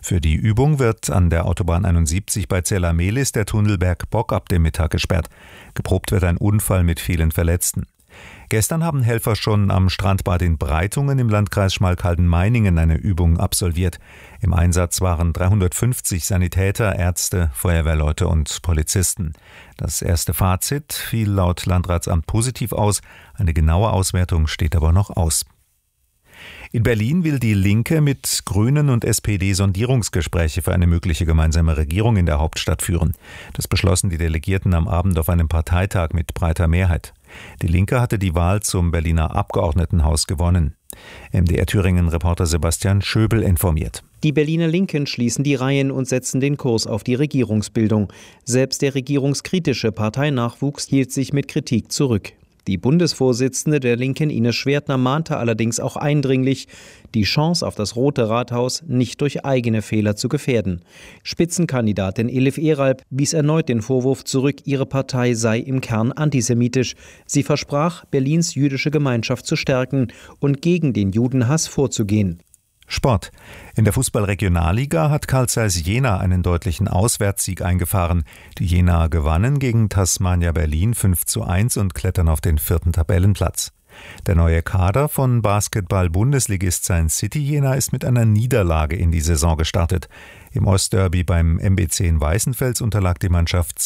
Für die Übung wird an der Autobahn 71 bei Zella-Mehlis der Tunnelberg Bock ab dem Mittag gesperrt. Geprobt wird ein Unfall mit vielen Verletzten. Gestern haben Helfer schon am Strandbad in Breitungen im Landkreis Schmalkalden-Meiningen eine Übung absolviert. Im Einsatz waren 350 Sanitäter, Ärzte, Feuerwehrleute und Polizisten. Das erste Fazit fiel laut Landratsamt positiv aus. Eine genaue Auswertung steht aber noch aus. In Berlin will die Linke mit Grünen und SPD Sondierungsgespräche für eine mögliche gemeinsame Regierung in der Hauptstadt führen. Das beschlossen die Delegierten am Abend auf einem Parteitag mit breiter Mehrheit. Die Linke hatte die Wahl zum Berliner Abgeordnetenhaus gewonnen. MDR-Thüringen-Reporter Sebastian Schöbel informiert. Die Berliner Linken schließen die Reihen und setzen den Kurs auf die Regierungsbildung. Selbst der regierungskritische Parteinachwuchs hielt sich mit Kritik zurück. Die Bundesvorsitzende der Linken, Ines Schwertner, mahnte allerdings auch eindringlich, die Chance auf das Rote Rathaus nicht durch eigene Fehler zu gefährden. Spitzenkandidatin Elif Eralp wies erneut den Vorwurf zurück, ihre Partei sei im Kern antisemitisch. Sie versprach, Berlins jüdische Gemeinschaft zu stärken und gegen den Judenhass vorzugehen. Sport. In der Fußball-Regionalliga hat Carl Zeiss Jena einen deutlichen Auswärtssieg eingefahren. Die Jenaer gewannen gegen Tasmania Berlin 5:1 und klettern auf den 4. Tabellenplatz. Der neue Kader von Basketball-Bundesligist Science City Jena ist mit einer Niederlage in die Saison gestartet. Im Ostderby beim MBC in Weißenfels unterlag die Mannschaft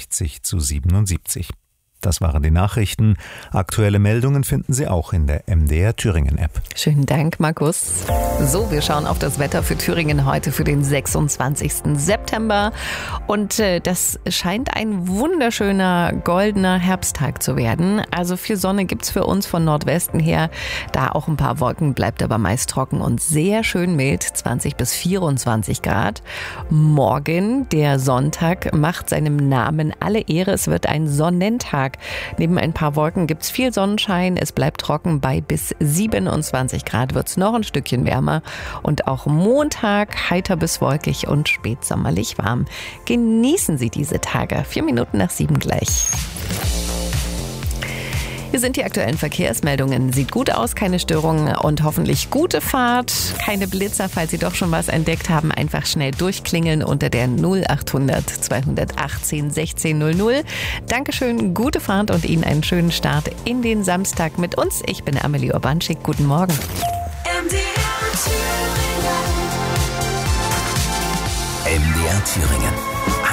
62:77. Das waren die Nachrichten. Aktuelle Meldungen finden Sie auch in der MDR Thüringen App. Schönen Dank, Markus. So, wir schauen auf das Wetter für Thüringen heute für den 26. September. Und das scheint ein wunderschöner, goldener Herbsttag zu werden. Also viel Sonne gibt's für uns von Nordwesten her. Da auch ein paar Wolken, bleibt aber meist trocken und sehr schön mild, 20 bis 24 Grad. Morgen, der Sonntag, macht seinem Namen alle Ehre. Es wird ein Sonnentag. Neben ein paar Wolken gibt es viel Sonnenschein. Es bleibt trocken. Bei bis 27 Grad wird es noch ein Stückchen wärmer. Und auch Montag heiter bis wolkig und spätsommerlich warm. Genießen Sie diese Tage. 4 Minuten nach 7 gleich. Hier sind die aktuellen Verkehrsmeldungen. Sieht gut aus, keine Störungen und hoffentlich gute Fahrt. Keine Blitzer, falls Sie doch schon was entdeckt haben. Einfach schnell durchklingeln unter der 0800 218 1600. Dankeschön, gute Fahrt und Ihnen einen schönen Start in den Samstag mit uns. Ich bin Amelie Urbanschik. Guten Morgen. MDR Thüringen.